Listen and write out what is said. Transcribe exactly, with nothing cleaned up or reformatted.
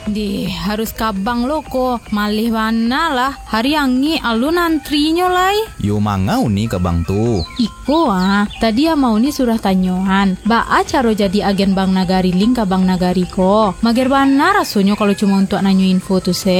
Di harus kabang lo ko malih wana lah hari angi alun antrinya lai. Yo mangau nih kabang tu. Iko ah tadi ya mau ni surah tanyohan. Baa caro jadi agen Bank Nagari link ke Bank Nagari ko. Mager wana rasanya kalau cuma untuk nanyo info tu se.